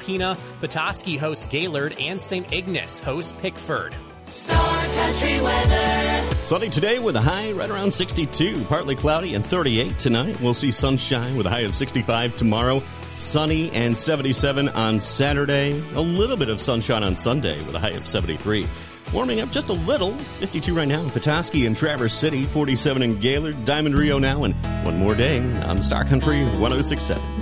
Pena. Petoskey hosts Gaylord, and St. Ignace hosts Pickford. Star Country weather. Sunny today with a high right around 62. Partly cloudy and 38 tonight. We'll see sunshine with a high of 65 tomorrow. Sunny and 77 on Saturday. A little bit of sunshine on Sunday with a high of 73. Warming up just a little. 52 right now in Petoskey and Traverse City. 47 in Gaylord. Diamond Rio now. And one more day on Star Country 106.7.